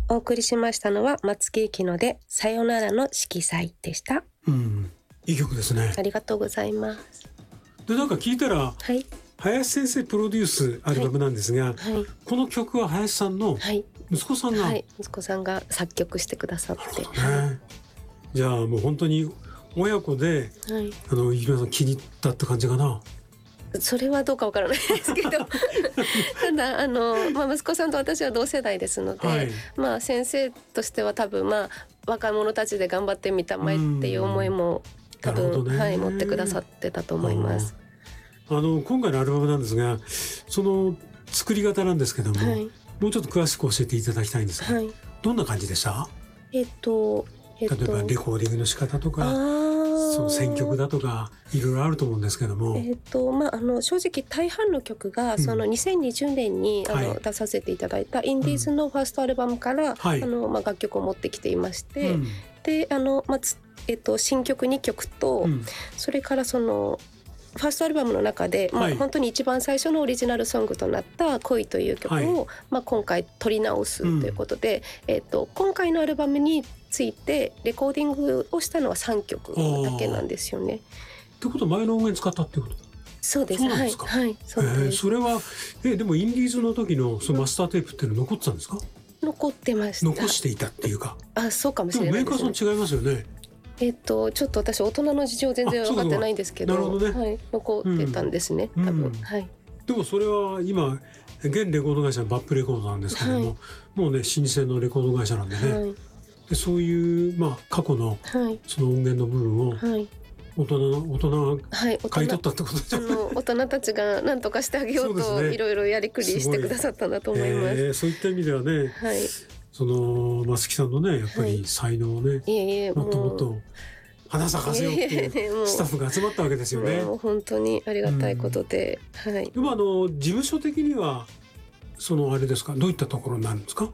お送りしましたのは松木由紀乃でさよならの色彩でした。 いい曲ですね。 ありがとうございます。 でなんか聞いたら、 はい、 林先生プロデュースアルバムなんですが、この曲は林さんの息子さんが、 息子さんが作曲してくださって、 じゃあもう本当に親子で、ゆきのさん気に入ったって感じかな。 それはどうかわからないですけどただ息子さんと私は同世代ですので、先生としては多分若者たちで頑張ってみたまえっていう思いも多分、持ってくださってたと思います。 今回のアルバムなんですが、その作り方なんですけども、もうちょっと詳しく教えていただきたいんですが、どんな感じでした？例えばレコーディングの仕方とか、その選曲だとかいろいろあると思うんですけども、 正直大半の曲がその2020年に出させていただいたインディーズのファーストアルバムから、楽曲を持ってきていまして、で新曲2曲と、それからそのファーストアルバムの中で、本当に一番最初のオリジナルソングとなった恋という曲を、今回撮り直すということで、今回のアルバムについてレコーディングをしたのは3曲だけなんですよね。 ってことは前の音源使ったってこと？ そうです。 そうなんですか。そうです。それはでもインディーズの時のそのマスターテープっていうの残ってたんですか？ 残ってました。 残していたっていうか。 そうかもしれないですね。 でもメーカーさん違いますよね。 ちょっと私大人の事情全然分かってないんですけど、残ってたんですね、多分。 でもそれは今現レコード会社のバップレコードなんですけども、もうね老舗のレコード会社なんでね、でそういう過去のその音源の部分を大人が買い取ったってことじゃない？ 大人たちが何とかしてあげようといろいろやりくりしてくださったんだと思います。 そういった意味ではね、その松木さんのねやっぱり才能をね、もっともっと花咲かせようっていうスタッフが集まったわけですよね。 もう本当にありがたいことで、 でも事務所的にはそのあれですか、どういったところになるんですか？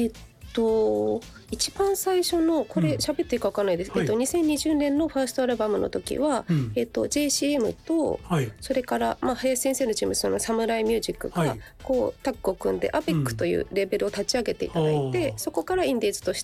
一番最初のこれ喋っていいか分かんないですけど、2020年のファーストアルバムの時は、JCM と、それから林先生の事務所のサムライミュージックがこうタッグを組んで ABEC というレベルを立ち上げていただいて、そこからインディーズとして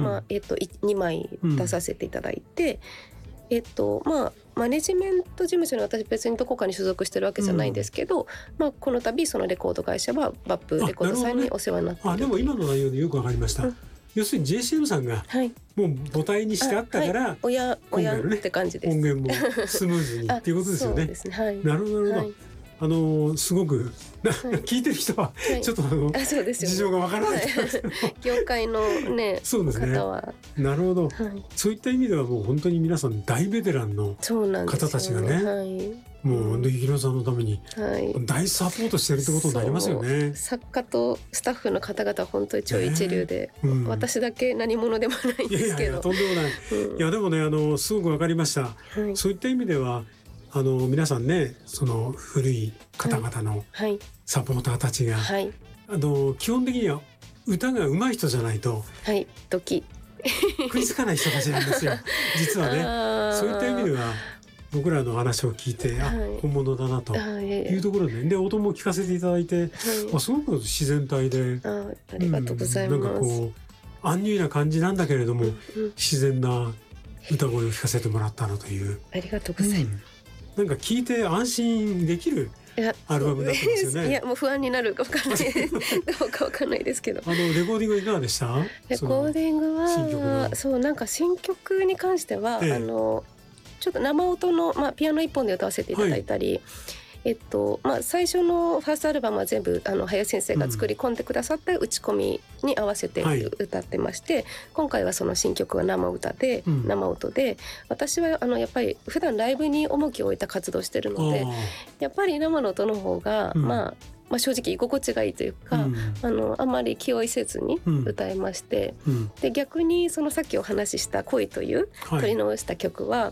、2枚出させていただいて、マネジメント事務所に私別にどこかに所属してるわけじゃないんですけど、この度そのレコード会社はバップレコードさんにお世話になっている。 でも今の内容でよくわかりました。要するに JCM さんがもう母体にしてあったから、 親って感じです。 音源もスムーズにっていうことですよね。 そうですね。 なるほどなるほど。すごく聞いてる人はちょっと事情がわからない業界のね方は。 なるほど。そういった意味ではもう本当に皆さん大ベテランの方たちがね、もうゆきのさんのために大サポートしてるってことになりますよね。 作家とスタッフの方々は本当に超一流で、私だけ何者でもないんですけど。 とんでもない。いやでもねすごくわかりました。そういった意味では皆さんねその古い方々のサポーターたちが、基本的には歌が上手い人じゃないと食いつかない人たちなんですよ実はね。そういった意味では僕らの話を聞いて本物だなというところで、音も聞かせていただいて、すごく自然体で、 ありがとうございます。 なんかこうアンニュイな感じなんだけれども、自然な歌声を聞かせてもらったなという。 ありがとうございます。 なんか聞いて安心できるアルバムだったんですよね。 いやもう不安になるか分かんないどうか分かんないですけど。 レコーディングいかがでした？ レコーディングはなんか新曲に関しては、ちょっと生音の、ピアノ一本で歌わせていただいたり、最初のファーストアルバムは全部林先生が作り込んでくださった打ち込みに合わせて歌ってまして、今回はその新曲は生歌で、生音で、私はやっぱり普段ライブに重きを置いた活動してるので、やっぱり生の音の方が、正直居心地がいいというか、あんまり気負いせずに歌えまして、で逆にそのさっきお話しした恋という取り直した曲は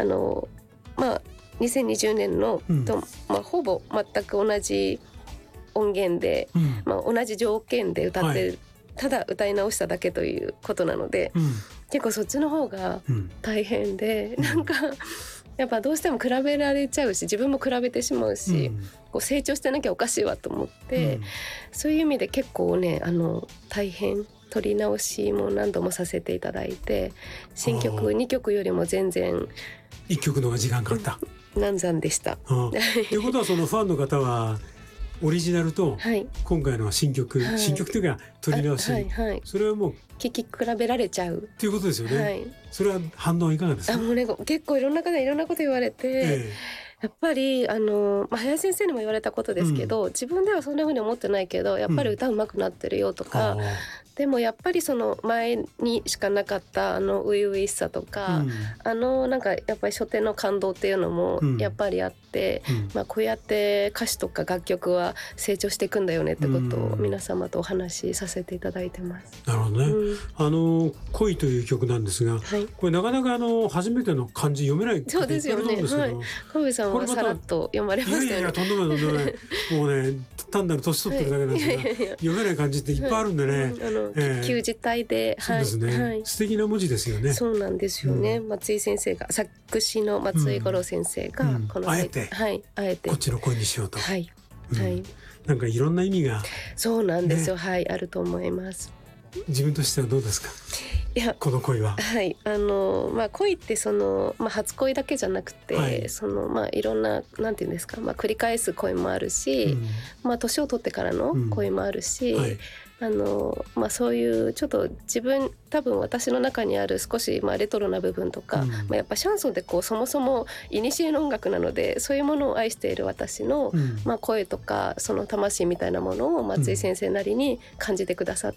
2020年のと、ほぼ全く同じ音源で、同じ条件で歌って、ただ歌い直しただけということなので、結構そっちの方が大変で、なんかやっぱどうしても比べられちゃうし、自分も比べてしまうし、こう成長してなきゃおかしいわと思って、そういう意味で結構ね大変撮り直しも何度もさせていただいて、新曲2曲よりも全然 1曲の方が時間かかった。 難産でした。 ということはそのファンの方はオリジナルと今回の新曲、新曲というか撮り直し、それはもう聴き比べられちゃうっていうことですよね。それは反応いかがですか？ もうね、結構いろんな方いろんなこと言われて、やっぱり林先生にも言われたことですけど、自分ではそんな風に思ってないけどやっぱり歌うまくなってるよとか、でもやっぱりその前にしかなかった初々しさとか、なんかやっぱり初手の感動っていうのもやっぱりあって、こうやって歌詞とか楽曲は成長していくんだよねってことを皆様とお話しさせていただいてます。 なるほどね。恋という曲なんですが、これなかなか初めての漢字読めない方いっぱいいると思うんですけど、 神戸さんはさらっと読まれましたよね。 いやいやとんでもないとんでもない。もうね単なる年取ってるだけなんですが、読めない漢字っていっぱいあるんでね。 旧字体で、 そうですね、素敵な文字ですよね。 そうなんですよね。松井先生が、作詞の松井五郎先生がこのあえてこっちの声にしようと、なんかいろんな意味がそうなんですよ、あると思います。 自分としてはどうですか？ いやこの恋は、 恋って初恋だけじゃなくて、いろんななんていうんですか、繰り返す恋もあるし、年を取ってからの恋もあるし、そういうちょっと多分私の中にある少しレトロな部分とか、やっぱシャンソンってそもそも古の音楽なので、そういうものを愛している私の、声とかその魂みたいなものを松井先生なりに感じてくださって、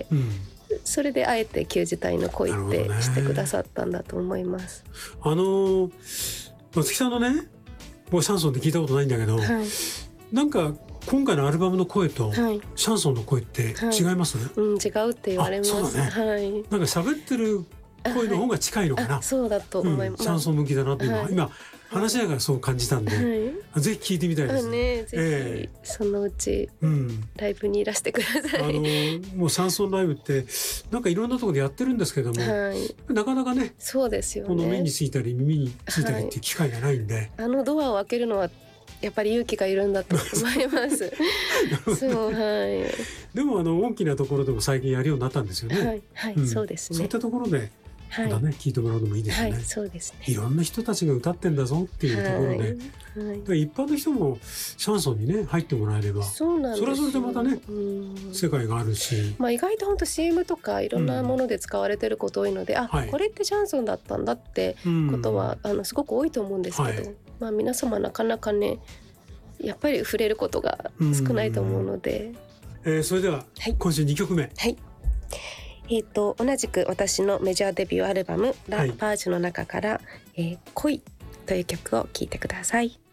それであえて旧字体の恋ってしてくださったんだと思います。 松木さんのね、僕シャンソンって聞いたことないんだけど、なんか今回のアルバムの声とシャンソンの声って違います？ 違うって言われます。 そうだね。なんか喋ってる声の方が近いのかな。 そうだと思います。 シャンソン向きだなって今話しながらそう感じたんで、ぜひ聞いてみたいですね。 ぜひそのうちライブにいらしてください。 もうシャンソンライブってなんかいろんなところでやってるんですけども、なかなかね、 そうですよね。 この目についたり耳についたりっていう機会がないんで、 ドアを開けるのはやっぱり勇気がいるんだと思います。 でも大きなところでも最近やるようになったんですよね。 そうですね。 そういったところでまたね聞いてもらうのもいいですよね。 そうですね。 いろんな人たちが歌ってんだぞっていうところで、一般の人もシャンソンにね入ってもらえれば、それはそれでまたね世界があるし、 意外と本当 CM とかいろんなもので使われてること多いので、これってシャンソンだったんだってことはすごく多いと思うんですけど、皆様なかなかねやっぱり触れることが少ないと思うので、 それでは今週2曲目。 同じく私のメジャーデビューアルバム「ラ・パージュ」の中から「恋」という曲を聴いてください。